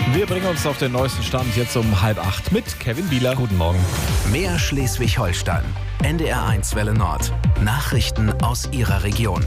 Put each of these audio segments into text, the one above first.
Wir bringen uns auf den neuesten Stand jetzt um 7:30 mit Kevin Bieler. Guten Morgen. Mehr Schleswig-Holstein. NDR1 Welle Nord. Nachrichten aus Ihrer Region.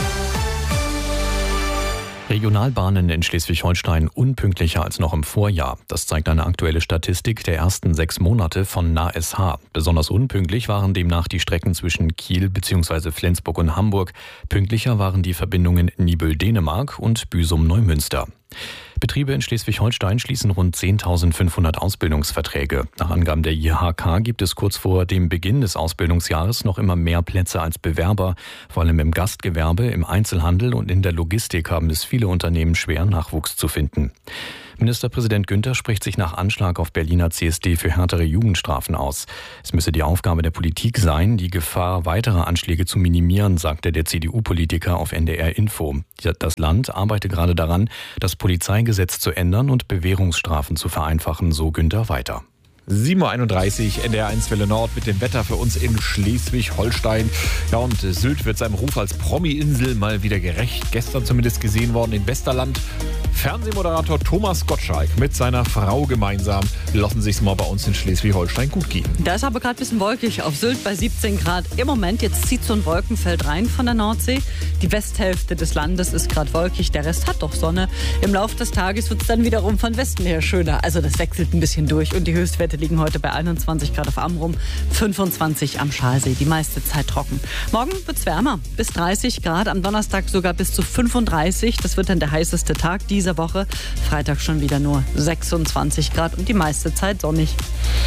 Regionalbahnen in Schleswig-Holstein unpünktlicher als noch im Vorjahr. Das zeigt eine aktuelle Statistik der ersten 6 Monate von NASH. Besonders unpünktlich waren demnach die Strecken zwischen Kiel bzw. Flensburg und Hamburg. Pünktlicher waren die Verbindungen Nibel-Dänemark und Büsum-Neumünster. Betriebe in Schleswig-Holstein schließen rund 10.500 Ausbildungsverträge. Nach Angaben der IHK gibt es kurz vor dem Beginn des Ausbildungsjahres noch immer mehr Plätze als Bewerber. Vor allem im Gastgewerbe, im Einzelhandel und in der Logistik haben es viele Unternehmen schwer, Nachwuchs zu finden. Ministerpräsident Günther spricht sich nach Anschlag auf Berliner CSD für härtere Jugendstrafen aus. Es müsse die Aufgabe der Politik sein, die Gefahr weiterer Anschläge zu minimieren, sagte der CDU-Politiker auf NDR Info. Das Land arbeite gerade daran, das Polizeigesetz zu ändern und Bewährungsstrafen zu vereinfachen, so Günther weiter. 7:31 Uhr, NDR1 Welle Nord mit dem Wetter für uns in Schleswig-Holstein. Ja, und Sylt wird seinem Ruf als Promi-Insel mal wieder gerecht. Gestern zumindest gesehen worden in Westerland. Fernsehmoderator Thomas Gottschalk mit seiner Frau gemeinsam lassen sich's mal bei uns in Schleswig-Holstein gut gehen. Da ist aber gerade ein bisschen wolkig auf Sylt bei 17 Grad. Im Moment, jetzt zieht so ein Wolkenfeld rein von der Nordsee. Die Westhälfte des Landes ist gerade wolkig, der Rest hat doch Sonne. Im Laufe des Tages wird es dann wiederum von Westen her schöner. Also das wechselt ein bisschen durch und die Höchstwerte liegen heute bei 21 Grad auf Amrum, 25 am Schalsee, die meiste Zeit trocken. Morgen wird es wärmer, bis 30 Grad, am Donnerstag sogar bis zu 35. Das wird dann der heißeste Tag dieser Woche. Freitag schon wieder nur 26 Grad und die meiste Zeit sonnig.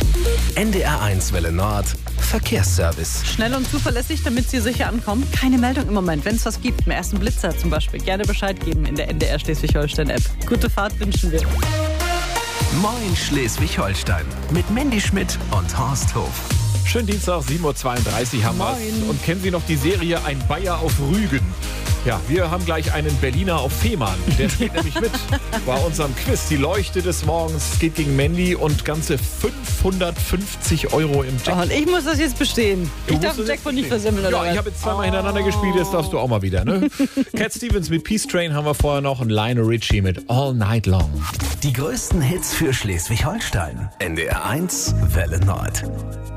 NDR1 Welle Nord. Verkehrsservice. Schnell und zuverlässig, damit Sie sicher ankommen. Keine Meldung im Moment. Wenn es was gibt, im ersten Blitzer zum Beispiel, gerne Bescheid geben in der NDR Schleswig-Holstein-App. Gute Fahrt wünschen wir. Moin Schleswig-Holstein. Mit Mandy Schmidt und Horst Hof. Schönen Dienstag, 7:32 Uhr haben wir. Und kennen Sie noch die Serie Ein Bayer auf Rügen? Ja, wir haben gleich einen Berliner auf Fehmarn. Der spielt nämlich mit bei unserem Quiz. Die Leuchte des Morgens. Es geht gegen Mandy und ganze 550 € im Jackpot. Oh, und ich muss das jetzt bestehen. Ich darf den Jackpot nicht versemmeln, oder? Ja, ich habe jetzt zweimal hintereinander gespielt, jetzt darfst du auch mal wieder, ne? Cat Stevens mit Peace Train haben wir vorher noch und Lionel Richie mit All Night Long. Die größten Hits für Schleswig-Holstein. NDR1 Welle Nord.